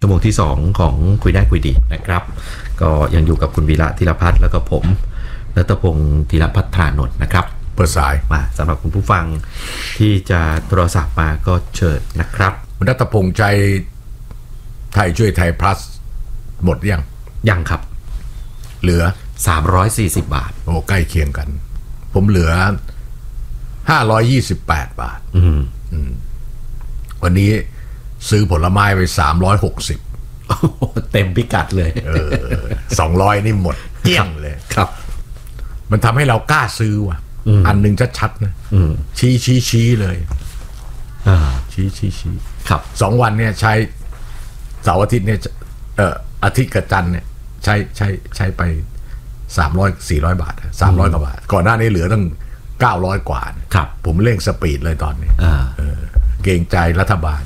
ชั่วโมงที่2ของคุยได้คุยดีนะครับก็ยังอยู่กับคุณวีระธีรพัฒน์แล้วก็ผมณัฐพงศ์ธีรพัฒนนท์นะครับเปิดสายมาสำหรับคุณผู้ฟังที่จะโทรศัพท์มาก็เชิญนะครับคุณณัฐพงศ์ใจไทยช่วยไทย plus หมดยังครับเหลือ 340 บาทโอ้ใกล้เคียงกันผมเหลือ528 บาทวันนี้ซื้อผลไม้ไป360 เต็มพิกัดเลย 200นี่หมดเกลี้ยงเลยครับมันทำให้เรากล้าซื้อว่ะอันนึงชัดๆนะชี้เลยชี้ครับ 2วันเนี่ยใช้เสาร์อาทิตย์เนี่ยอาทิตย์กับจันทร์เนี่ยใช้ไป300-400 บาท300 กว่าบาทก่อนหน้านี้เหลือตั้ง900 กว่าครับผมเร่งสปีดเลยตอนนี้เกรงใจรัฐบาล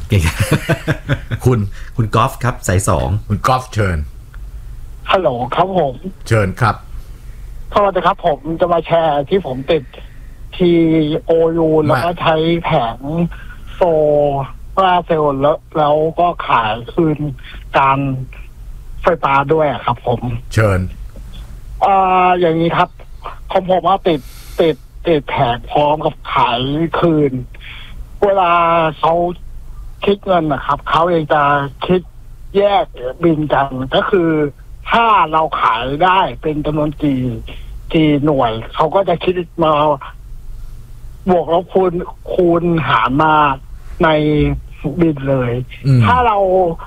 คุณกอล์ฟครับสาย2 คุณกอล์ฟเชิญฮัลโหลครับผมเชิญครับโทษนะครับผมจะมาแชร์ที่ผมติด TOU แล้วก็ใช้แผงโซลาร์เซลล์แล้วก็ขายคืนการไฟฟ้าด้วยครับผมเชิญอย่างนี้ครับของผมว่าติดแผงพร้อมกับขายคืนเวลาเขาคิดเงินนะครับเขาเองจะคิดแยกบินกันก็คือถ้าเราขายได้เป็นจำนวนกี่หน่วยเขาก็จะคิดมาบวกลบคูณหารมาในบินเลยถ้าเรา